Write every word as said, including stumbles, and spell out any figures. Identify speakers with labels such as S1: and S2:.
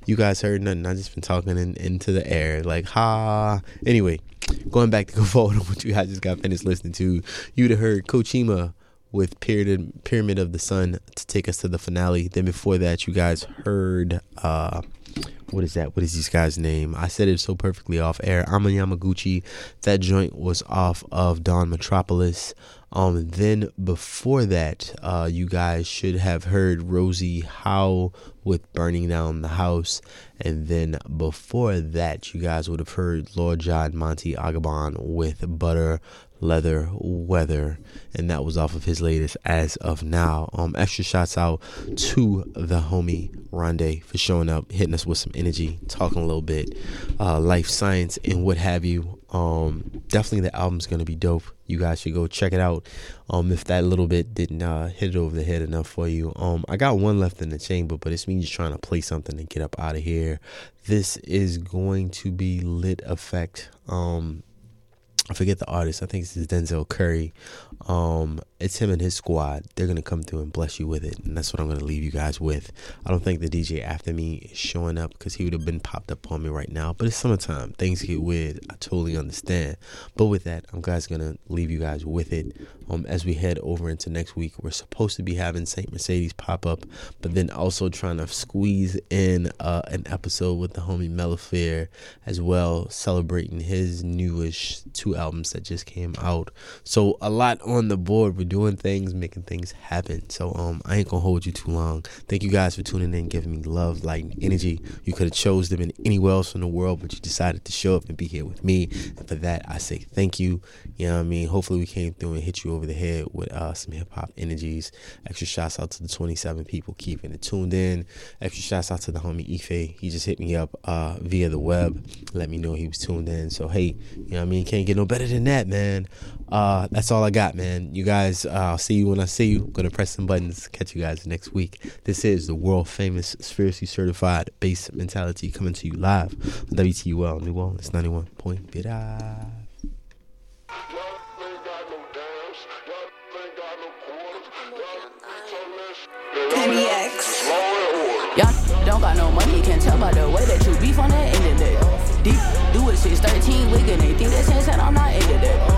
S1: You guys heard nothing. I just been talking in, into the air. Like, ha. Anyway, going back to go forward on what you guys just got finished listening to. You'd have heard Kochima with Pyramid, Pyramid of the Sun to take us to the finale. Then before that, you guys heard... Uh, What is that? What is this guy's name? I said it so perfectly off air. Ama Yamaguchi. That joint was off of Dawn Metropolis. Um, then before that, uh, you guys should have heard Rosie Howe with Burning Down the House. And then before that, you guys would have heard Lord John Monty Agabon with Butter Leather Weather, and that was off of his latest As of Now. Um, extra shots out to the homie Rondé for showing up, hitting us with some energy, talking a little bit, uh, life science and what have you. Um, definitely the album's gonna be dope. You guys should go check it out. Um, if that little bit didn't uh, hit it over the head enough for you. Um, I got one left in the chamber, but it's me just trying to play something and get up out of here. This is going to be Lit Effect. Um. I forget the artist. I think this is Denzel Curry. Um, it's him and his squad. They're going to come through and bless you with it. And that's what I'm going to leave you guys with. I don't think the D J after me is showing up because he would have been popped up on me right now. But it's summertime. Things get weird. I totally understand. But with that, I'm guys going to leave you guys with it. Um, as we head over into next week, we're supposed to be having Saint Mercedes pop up. But then also trying to squeeze in uh, an episode with the homie Melifair as well. Celebrating his newish two albums that just came out. So a lot on the board. We're doing things, making things happen. So um I ain't gonna hold you too long. Thank you guys for tuning in, giving me love, light, and energy. You could have chose them in anywhere else in the world, but you decided to show up and be here with me, and for that I say thank you. You know what I mean? Hopefully we came through and hit you over the head with uh some hip-hop energies. Extra shouts out to the twenty-seven people keeping it tuned in. Extra shouts out to the homie Ife. He just hit me up uh via the web, let me know he was tuned in. So hey, you know what I mean? Can't get no better than that, man. Uh, that's all I got, man. You guys, uh, I'll see you when I see you. I'm going to press some buttons. Catch you guys next week. This is the world famous Spherically Certified Bass Mentality coming to you live on W T U L New Orleans ninety-one point five.
S2: Penny X. Y'all don't got no money, can't tell by the way that you beef on the internet. Deep, do it since thirteen, wiggin', they think that sense that I'm not into that.